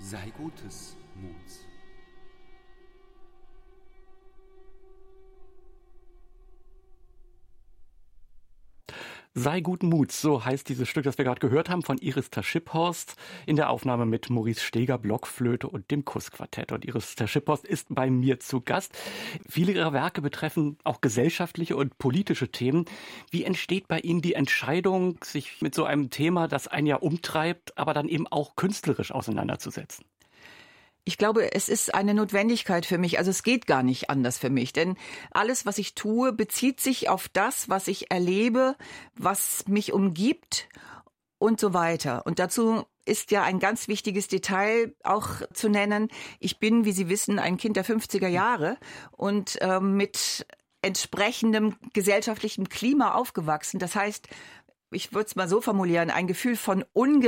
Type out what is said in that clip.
Sei gutes Muts. Sei guten Muts, so heißt dieses Stück, das wir gerade gehört haben, von Iris Ter-Schipphorst in der Aufnahme mit Maurice Steger, Blockflöte und dem Kussquartett. Und Iris Ter-Schipphorst ist bei mir zu Gast. Viele ihrer Werke betreffen auch gesellschaftliche und politische Themen. Wie entsteht bei Ihnen die Entscheidung, sich mit so einem Thema, das einen ja umtreibt, aber dann eben auch künstlerisch auseinanderzusetzen? Ich glaube, es ist eine Notwendigkeit für mich. Also es geht gar nicht anders für mich. Denn alles, was ich tue, bezieht sich auf das, was ich erlebe, was mich umgibt und so weiter. Und dazu ist ja ein ganz wichtiges Detail auch zu nennen. Ich bin, wie Sie wissen, ein Kind der 50er Jahre und mit entsprechendem gesellschaftlichem Klima aufgewachsen. Das heißt, ich würde es mal so formulieren, ein Gefühl von